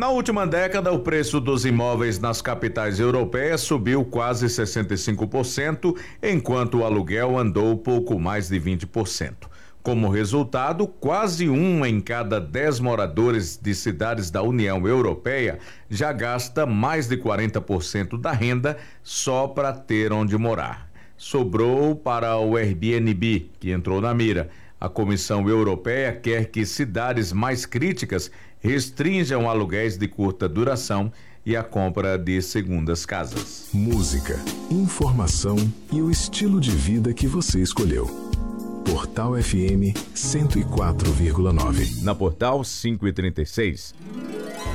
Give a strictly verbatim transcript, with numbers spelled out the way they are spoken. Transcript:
Na última década, o preço dos imóveis nas capitais europeias subiu quase sessenta e cinco por cento, enquanto o aluguel andou pouco mais de vinte por cento. Como resultado, quase um em cada dez moradores de cidades da União Europeia já gasta mais de quarenta por cento da renda só para ter onde morar. Sobrou para o Airbnb, que entrou na mira. A Comissão Europeia quer que cidades mais críticas restringam aluguéis de curta duração e a compra de segundas casas. Música, informação e o estilo de vida que você escolheu. Portal F M cento e quatro vírgula nove. Na Portal quinhentos e trinta e seis.